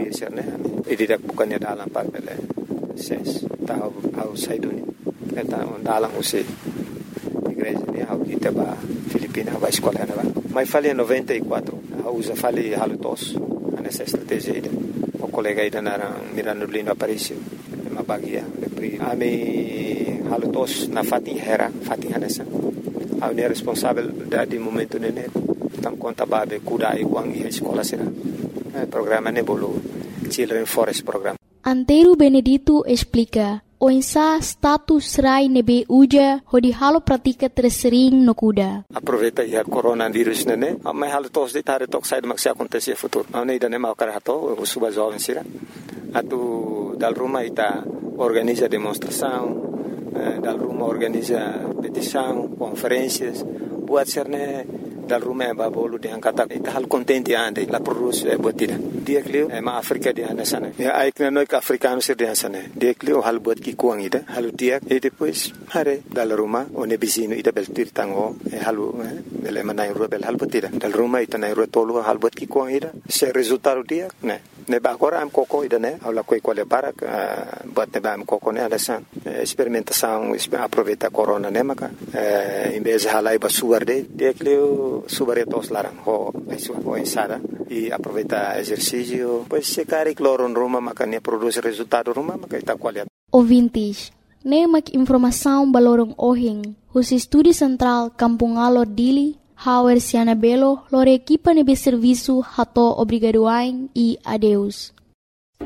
imprimir né e didak bukannya dalam par bele ses tahu au sai duni kata dalam usi igreja ni au kita ba Filipina ba escola na ba mai fali 94 au usa fali halutos nessa estratégia ida o colega ida na Mirando Lino Aparicio ma bagia pri ami halutos na fatin hanesa au ne responsável de momento nene tam conta babe kuda iguang i escola sira programa nebolo Children Forest Program. Antero Benedito explica o insa status rai nebe uja hodi halo pratika tersering no kuda. Aproveita ya coronavírus nene, mas halo tos de tare tok sai de maxi acontecer futuro. Ani dane mau karato o suba jovem sira. Atu dal Roma ita organiza demonstração, dal Roma organiza petição, conferências, buat serne dal Roma ba bolu de angkata ita hal contente ande la produz botida. Dia klio ma Afrika di ana sana. Ya aikna no ka africano sir di sana. Dia klio hal bot ki kuang ida, halu dia e depois hare dal Roma o ne bisino ida beltir tango halu bele manai rubel hal botida. Dal Roma ita na tolu hal bot ki kuang ida. Se resultado dia ne ba agora am coco ida ne ala coi quale para bot ne ba am coco ne ala san experimentação aproveita corona ne maka em vez halai ba suarde dia klio subaretos larang ho insada e aproveita exercício pois se cari cloro em Roma maka ne produz resultado Roma maka ita qualidade. Ouvintes, nemak informação balorong ohing hus estúdio central Kampung Alor Dili Hauer Siana Belo lore equipa nebe serviço hato obrigadoain e adeus.